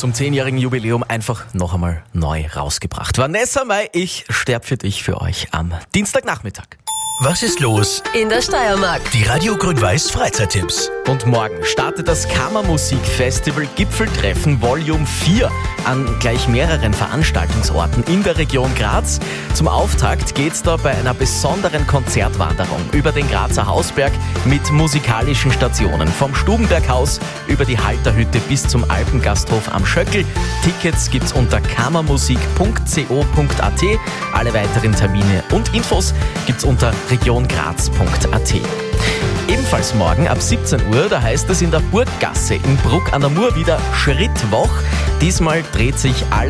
zum 10-jährigen Jubiläum einfach noch einmal neu rausgebracht. Vanessa Mai, ich sterb für dich für euch am Dienstagnachmittag. Was ist los? In der Steiermark. Die Radio Grün-Weiß Freizeittipps. Und morgen startet das Kammermusikfestival Gipfeltreffen Volume 4 an gleich mehreren Veranstaltungsorten in der Region Graz. Zum Auftakt geht's da bei einer besonderen Konzertwanderung über den Grazer Hausberg mit musikalischen Stationen. Vom Stubenberghaus über die Halterhütte bis zum Alpengasthof am Schöckl. Tickets gibt's unter kammermusik.co.at. Alle weiteren Termine und Infos gibt's unter regiongraz.at. Ebenfalls morgen ab 17 Uhr, da heißt es in der Burggasse in Bruck an der Mur wieder Schrittwoch. Diesmal dreht sich alles